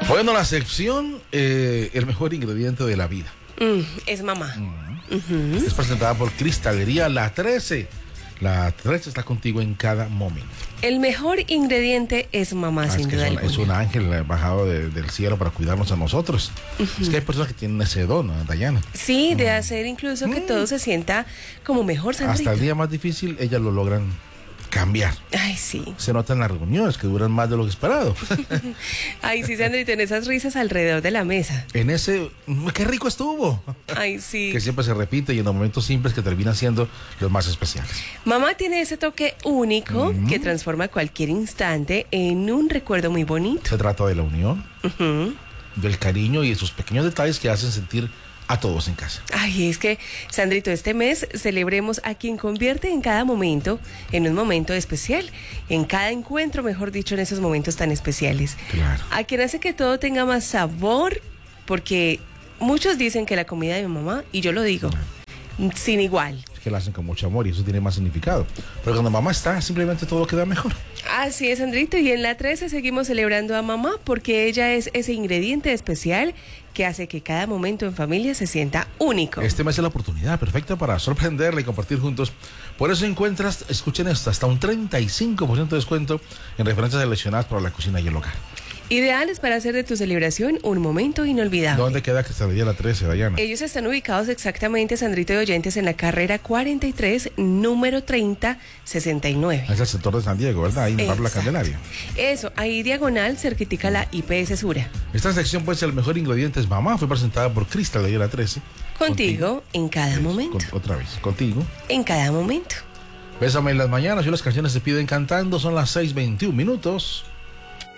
Bueno, la sección el mejor ingrediente de la vida. Es mamá. Es presentada por Cristalería La 13. La 13 está contigo en cada momento. El mejor ingrediente es mamá, sin duda alguna. Es un ángel bajado del cielo para cuidarnos a nosotros. Es que hay personas que tienen ese don, ¿no, Dayana? Sí, de hacer incluso que todo se sienta como mejor, Sandrito. Hasta el día más difícil, ellas lo logran cambiar. Ay, sí. Se nota en las reuniones que duran más de lo que esperado. Ay, sí, Sandrito, en esas risas alrededor de la mesa. En ese, ¡qué rico estuvo! Ay, sí. Que siempre se repite y en los momentos simples que terminan siendo los más especiales. Mamá tiene ese toque único que transforma cualquier instante en un recuerdo muy bonito. Se trata de la unión, del cariño y de esos pequeños detalles que hacen sentir a todos en casa. Ay, es que, Sandrito, este mes celebremos a quien convierte en cada momento en un momento especial, en cada encuentro, mejor dicho, en esos momentos tan especiales. Claro. A quien hace que todo tenga más sabor, porque muchos dicen que la comida de mi mamá, y yo lo digo, sin igual. Es que la hacen con mucho amor y eso tiene más significado. Pero cuando mamá está, simplemente todo queda mejor. Así es, Sandrito, y en la 13 seguimos celebrando a mamá porque ella es ese ingrediente especial que hace que cada momento en familia se sienta único. Este mes es la oportunidad perfecta para sorprenderla y compartir juntos. Por eso encuentras, escuchen esto, hasta un 35% de descuento en referencias seleccionadas para la cocina y el hogar. Ideales para hacer de tu celebración un momento inolvidable. ¿Dónde queda Cristalería La 13, Dayana? Ellos están ubicados exactamente, Sandrito y oyentes, en la carrera 43, número 3069. Es el sector de San Diego, ¿verdad? Ahí en Pablo La Candelaria. Eso, ahí diagonal, cerquitica la IPS Sura. Esta sección, pues, el mejor ingrediente es mamá. Fue presentada por Cristalería La 13. Contigo en cada momento. Otra vez, contigo. En cada momento. Bésame en las mañanas y las canciones se piden cantando. Son las 6:21 minutos.